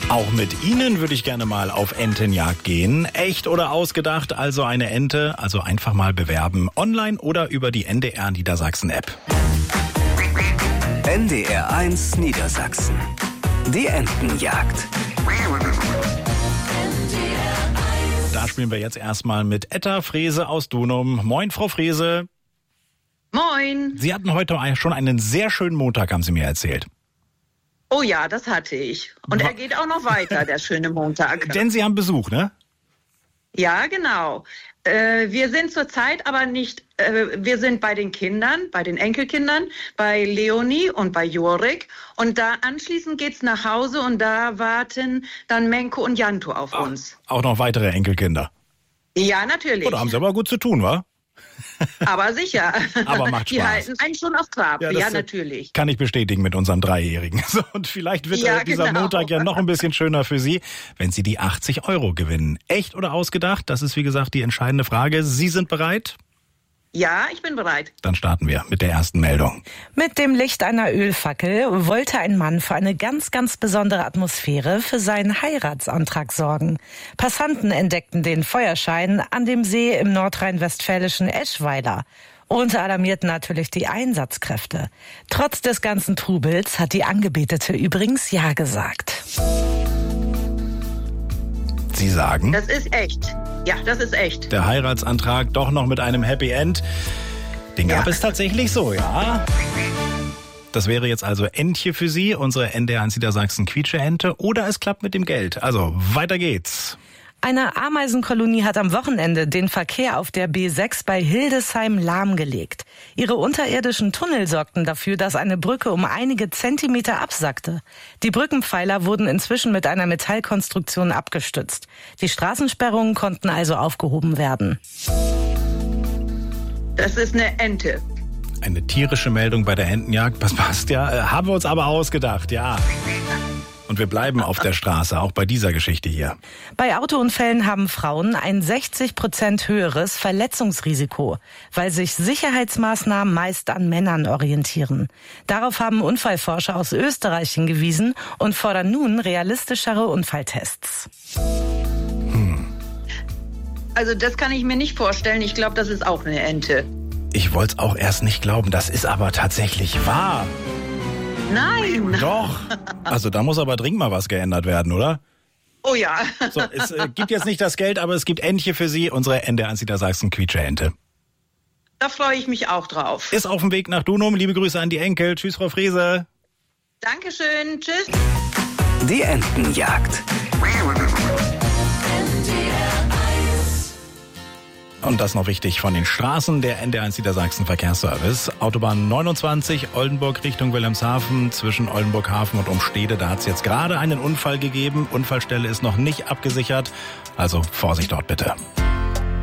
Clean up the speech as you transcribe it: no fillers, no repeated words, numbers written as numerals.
Auch mit Ihnen würde ich gerne mal auf Entenjagd gehen. Echt oder ausgedacht, also eine Ente. Also einfach mal bewerben. Online oder über die NDR Niedersachsen-App. NDR1 Niedersachsen. Die Entenjagd. Da spielen wir jetzt erstmal mit Etta Frese aus Dunum. Moin, Frau Frese. Moin. Sie hatten heute schon einen sehr schönen Montag, haben Sie mir erzählt. Oh ja, das hatte ich. Und er geht auch noch weiter, der schöne Montag. Denn Sie haben Besuch, ne? Ja, genau. Wir sind zurzeit aber nicht, wir sind bei den Kindern, bei den Enkelkindern, bei Leonie und bei Jorik. Und da anschließend geht's nach Hause und da warten dann Menko und Janto auf uns. Auch noch weitere Enkelkinder. Ja, natürlich. Oh, da haben Sie aber gut zu tun, wa? Aber sicher. Aber macht Spaß. Die halten einen schon auf Trab. Ja, das natürlich. Kann ich bestätigen mit unserem Dreijährigen. So, und vielleicht wird dieser Montag ja noch ein bisschen schöner für Sie, wenn Sie die 80 € gewinnen. Echt oder ausgedacht? Das ist, wie gesagt, die entscheidende Frage. Sie sind bereit? Ja, ich bin bereit. Dann starten wir mit der ersten Meldung. Mit dem Licht einer Ölfackel wollte ein Mann für eine ganz, ganz besondere Atmosphäre für seinen Heiratsantrag sorgen. Passanten entdeckten den Feuerschein an dem See im nordrhein-westfälischen Eschweiler und alarmierten natürlich die Einsatzkräfte. Trotz des ganzen Trubels hat die Angebetete übrigens Ja gesagt. Sie sagen? Das ist echt. Ja, das ist echt. Der Heiratsantrag doch noch mit einem Happy End. Den gab es tatsächlich so, ja. Das wäre jetzt also Entche für Sie, unsere NDR1 Niedersachsen Quietsche-Ente. Oder es klappt mit dem Geld. Also, weiter geht's. Eine Ameisenkolonie hat am Wochenende den Verkehr auf der B6 bei Hildesheim lahmgelegt. Ihre unterirdischen Tunnel sorgten dafür, dass eine Brücke um einige Zentimeter absackte. Die Brückenpfeiler wurden inzwischen mit einer Metallkonstruktion abgestützt. Die Straßensperrungen konnten also aufgehoben werden. Das ist eine Ente. Eine tierische Meldung bei der Entenjagd, das passt ja. Haben wir uns aber ausgedacht, ja. Und wir bleiben auf der Straße, auch bei dieser Geschichte hier. Bei Autounfällen haben Frauen ein 60% höheres Verletzungsrisiko, weil sich Sicherheitsmaßnahmen meist an Männern orientieren. Darauf haben Unfallforscher aus Österreich hingewiesen und fordern nun realistischere Unfalltests. Also das kann ich mir nicht vorstellen. Ich glaube, das ist auch eine Ente. Ich wollte es auch erst nicht glauben, das ist aber tatsächlich wahr. Nein. Doch. Also da muss aber dringend mal was geändert werden, oder? Oh ja. So, es gibt jetzt nicht das Geld, aber es gibt Entche für Sie, unsere NDR1 Niedersachsen Quietsche-Ente. Da freue ich mich auch drauf. Ist auf dem Weg nach Dunum. Liebe Grüße an die Enkel. Tschüss, Frau Frese. Dankeschön. Tschüss. Die Entenjagd. Und das noch wichtig von den Straßen der NDR1 Niedersachsen Verkehrsservice. Autobahn 29 Oldenburg Richtung Wilhelmshaven zwischen Oldenburg-Hafen und Umstede. Da hat es jetzt gerade einen Unfall gegeben. Unfallstelle ist noch nicht abgesichert. Also Vorsicht dort bitte.